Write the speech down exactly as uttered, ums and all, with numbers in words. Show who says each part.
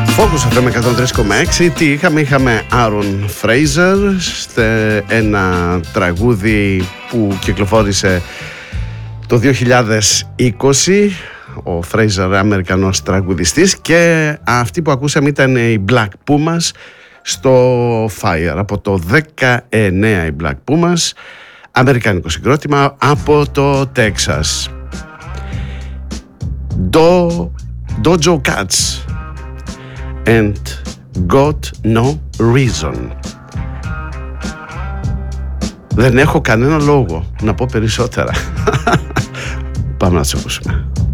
Speaker 1: Focus εφ εμ εκατόν τρία κόμμα έξι. Τι είχαμε, είχαμε Aaron Fraser, ένα τραγούδι που κυκλοφόρησε το δύο χιλιάδες είκοσι, ο Fraser Αμερικανός τραγουδιστής, και αυτή που ακούσαμε ήταν η Black Pumas στο Fire από το δεκαεννέα. Η Black Pumas, αμερικανικό συγκρότημα από το Τέξας. Do, Dojo Cats and Got No Reason. Δεν έχω κανένα λόγο να πω περισσότερα. Πάμε να τους ακούσουμε.